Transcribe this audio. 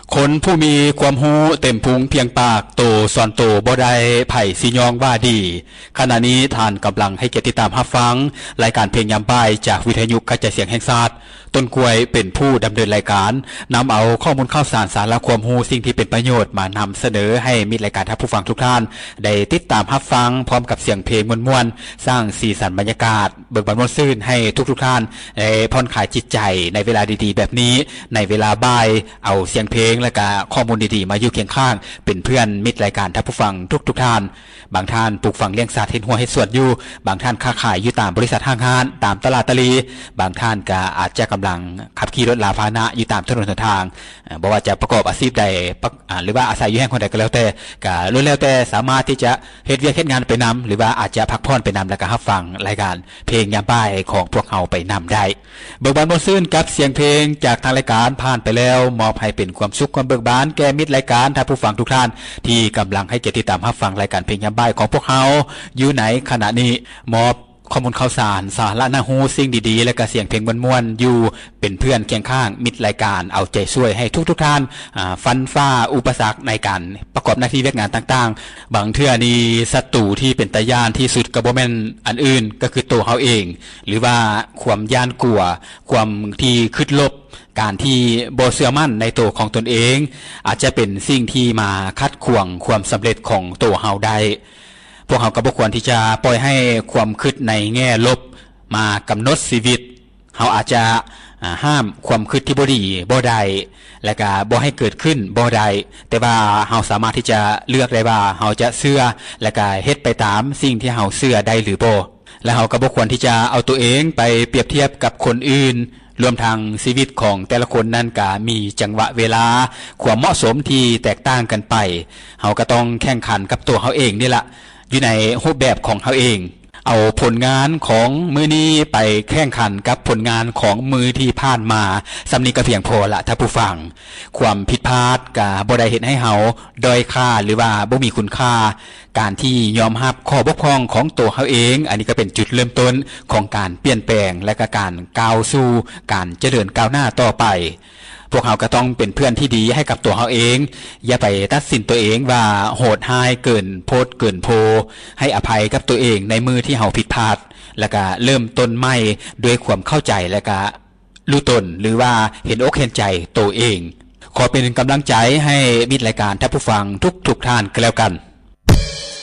คนผู้มีความรู้เต็มพุงเพียงปากโตสอนโตบ่ได้ไผ่สิยองว่าดีขณะนี้ท่านกำลังให้เกียรติตามรับฟังรายการเพลงยามบ่ายจากวิทยุกระจายเสียงแห่งชาติต้นกล้วยเป็นผู้ดำเนินรายการนำเอาข้อมูลข่าวสารสาระความรู้สิ่งที่เป็นประโยชน์มานำเสนอให้มิตรรายการท่านผู้ฟังทุกท่านได้ติดตามรับฟังพร้อมกับเสียงเพลงม่วนๆสร้างสีสันบรรยากาศเบิกบานม่วนซื่นให้ทุกท่านได้ผ่อนคลายจิตใจในเวลาดีๆแบบนี้ในเวลาบ่ายเอาเสียงเพลงและก็ข้อมูลดีๆมาอยู่เคียงข้างเป็นเพื่อนมิตรรายการท่านผู้ฟังทุกท่านบางท่านปลูกฝังเลี้ยงสัตว์เห็นหัวเห็ดสวนอยู่บางท่านค้าขายอยู่ตามบริษัทห้างร้านตามตลาดตลีบางท่านก็อาจจะกำลังขับขี่รถลาพาหนะอยู่ตามถนนหนทางบ่ว่าจะประกอบอาชีพใดหรือว่าอาศัยอยู่แห่งคนใดก็แล้วแต่ก็ล้วนแล้วแต่สามารถที่จะเฮ็ดเวียกเฮ็ดงานไปนำหรือว่าอาจจะพักผ่อนไปนำแล้วก็รับฟังรายการเพลงยามบ่ายของพวกเราไปนำได้เบิกบานบ่ซื่นกับเสียงเพลงจากทางรายการผ่านไปแล้วมอบให้เป็นความสุขความเบิกบานแก่มิตรรายการท่านผู้ฟังทุกท่านที่กำลังให้เกียรติตามรับฟังรายการเพลงยามบ่ายของพวกเราอยู่ไหนขณะนี้มอบข้อมูลข่าวสารสาระน่ารู้สิ่งดีๆและก็เสียงเพลงม่วนๆอยู่เป็นเพื่อนเคียงข้างมิตรรายการเอาใจช่วยให้ทุกท่านฟันฝ่าอุปสรรคในการประกอบหน้าที่เวียกงานต่างๆบางเทื่อนี้ศัตรูที่เป็นตาย่านที่สุดก็บ่แม่นอันอื่นก็คือตัวเฮาเองหรือว่าความย่านกลัวความที่คิดลบการที่บ่เชื่อมั่นในตัวของตนเองอาจจะเป็นสิ่งที่มาคัดขวางความสำเร็จของตัวเฮาได้พวกเขาก็บ่ควรที่จะปล่อยให้ความคิดในแง่ลบมากำหนดชีวิตเขาอาจจะห้ามความคิดที่บ่ดีบ่ได้และก็บ่ให้เกิดขึ้นบ่ได้แต่ว่าเราสามารถที่จะเลือกได้ว่าเราจะเชื่อและก็เฮ็ดไปตามสิ่งที่เราเชื่อได้หรือบ่และเราก็บ่ควรที่จะเอาตัวเองไปเปรียบเทียบกับคนอื่นรวมทางชีวิตของแต่ละคนนั้นก็มีจังหวะเวลาความเหมาะสมที่แตกต่างกันไปเราก็ต้องแข่งขันกับตัวเราเองนี่ล่ะอยู่ในรูปแบบของเขาเองเอาผลงานของมือนี้ไปแข่งขันกับผลงานของมือที่ผ่านมาสำนี้ก็เพียงพอละถ้าผู้ฟังความผิดพลาดก็บ่ได้เฮ็ดให้เฮาด้อยค่าหรือว่าบ่มีคุณค่าการที่ยอมรับข้อบกพร่องของตัวเขาเองอันนี้ก็เป็นจุดเริ่มต้นของการเปลี่ยนแปลงและก็การก้าวสู่การเจริญก้าวหน้าต่อไปพวกเราก็ต้องเป็นเพื่อนที่ดีให้กับตัวเราเองอย่าไปตัดสินตัวเองว่าโหดร้ายเกินโพดเกินโพให้อภัยกับตัวเองในมือที่เราผิดพลาดแล้วก็เริ่มต้นใหม่ด้วยความเข้าใจแล้วก็รู้ตนหรือว่าเห็นอกเห็นใจตัวเองขอเป็นกำลังใจให้มิตรรายการท่านผู้ฟังทุกท่านกันแล้วกัน